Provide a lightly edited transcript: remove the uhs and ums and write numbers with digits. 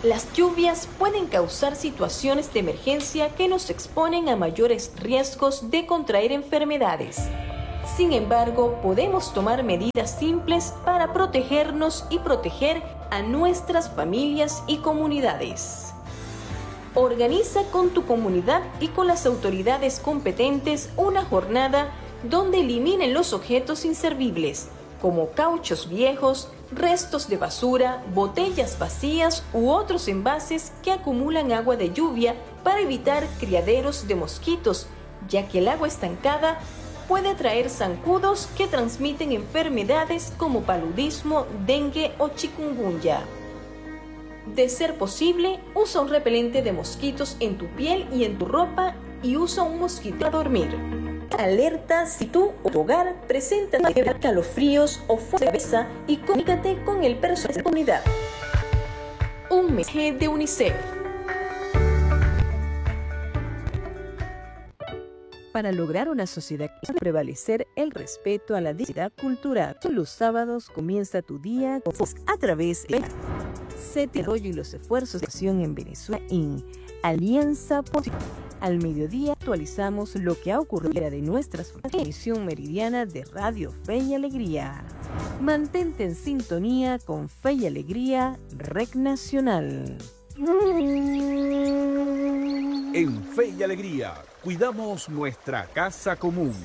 Las lluvias pueden causar situaciones de emergencia que nos exponen a mayores riesgos de contraer enfermedades. Sin embargo, podemos tomar medidas simples para protegernos y proteger a nuestras familias y comunidades. Organiza con tu comunidad y con las autoridades competentes una jornada donde eliminen los objetos inservibles, como cauchos viejos, restos de basura, botellas vacías u otros envases que acumulan agua de lluvia para evitar criaderos de mosquitos, ya que el agua estancada puede traer zancudos que transmiten enfermedades como paludismo, dengue o chikungunya. De ser posible, usa un repelente de mosquitos en tu piel y en tu ropa y usa un mosquitero a dormir. Alerta si tú o tu hogar presenta calofríos o fuertes de cabeza y comunícate con el personal de comunidad. Un mensaje de UNICEF. Para lograr una sociedad que prevalecer el respeto a la diversidad cultural. Los sábados comienza tu día a través de desarrollo y los esfuerzos de acción en Venezuela en Alianza Positiva. Al mediodía actualizamos lo que ha ocurrido de nuestras emisión meridiana de Radio Fe y Alegría. Mantente en sintonía con Fe y Alegría, Rec Nacional. En Fe y Alegría, cuidamos nuestra casa común.